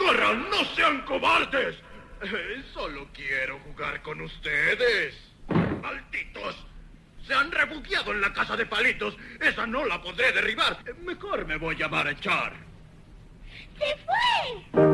¡Corran! ¡No sean cobardes! Solo quiero jugar con ustedes. ¡Malditos! Se han refugiado en la casa de Palitos. Esa no la podré derribar. Mejor me voy a marchar. ¡Se fue!